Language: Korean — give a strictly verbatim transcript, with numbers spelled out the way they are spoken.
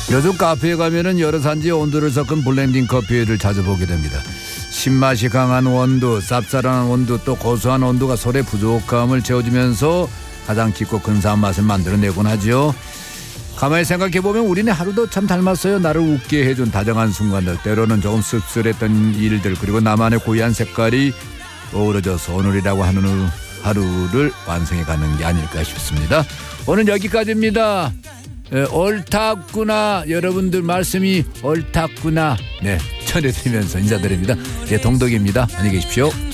요즘 카페에 가면은 여러 산지의 온도를 섞은 블렌딩 커피를 자주 보게 됩니다. 신맛이 강한 원두, 쌉쌀한 원두, 또 고소한 원두가 소의 부족함을 채워주면서 가장 깊고 근사한 맛을 만들어내곤 하죠. 가만히 생각해보면 우리는 하루도 참 닮았어요. 나를 웃게 해준 다정한 순간들, 때로는 조금 씁쓸했던 일들, 그리고 나만의 고유한 색깔이 어우러져서 오늘이라고 하는 하루를 완성해가는 게 아닐까 싶습니다. 오늘 여기까지입니다. 에, 옳았구나. 여러분들 말씀이 옳았구나. 네, 전해드리면서 인사드립니다. 예, 동덕입니다. 안녕히 계십시오.